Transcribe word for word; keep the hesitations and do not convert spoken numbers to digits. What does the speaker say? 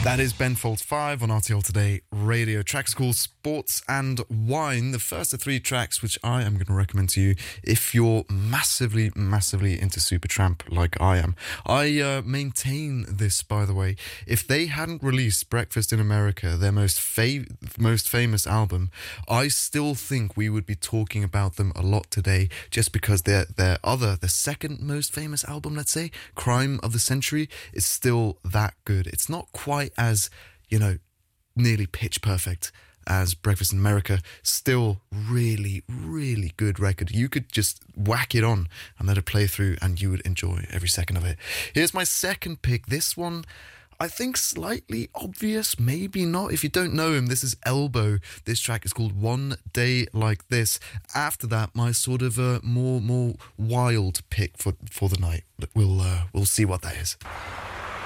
That is Ben Folds five on R T L Today Radio. Tracks called Sports and Wine. The first of three tracks which I am going to recommend to you if you're massively, massively into Supertramp like I am. I uh, maintain this, by the way. If they hadn't released Breakfast in America, their most fa- most famous album, I still think we would be talking about them a lot today, just because their their other, the second most famous album, let's say, Crime of the Century, is still that good. It's not quite as, you know, nearly pitch perfect as Breakfast in America. Still really, really good record. You could just whack it on and let it play through and you would enjoy every second of it. Here's my second pick. This one, I think slightly obvious, maybe not. If you don't know him, this is Elbow. This track is called One Day Like This. After that, my sort of uh, more more wild pick for, for the night. We'll, uh, we'll see what that is.